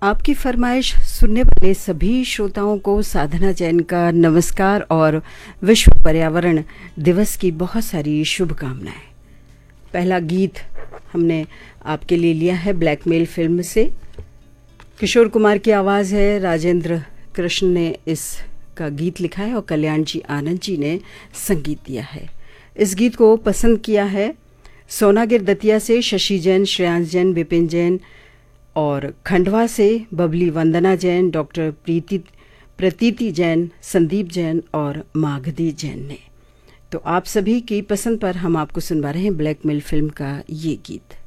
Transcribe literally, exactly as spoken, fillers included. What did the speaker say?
आपकी फरमाइश सुनने वाले सभी श्रोताओं को साधना जैन का नमस्कार और विश्व पर्यावरण दिवस की बहुत सारी शुभकामनाएं। पहला गीत हमने आपके लिए लिया है ब्लैकमेल फिल्म से। किशोर कुमार की आवाज़ है, राजेंद्र कृष्ण ने इसका गीत लिखा है और कल्याण जी आनंद जी ने संगीत दिया है। इस गीत को पसंद किया है सोनागिर दतिया से शशि जैन, श्रेयांश जैन, विपिन जैन और खंडवा से बबली वंदना जैन, डॉक्टर प्रीति प्रतीति जैन, संदीप जैन और मागधी जैन ने। तो आप सभी की पसंद पर हम आपको सुनवा रहे हैं ब्लैकमेल फिल्म का ये गीत।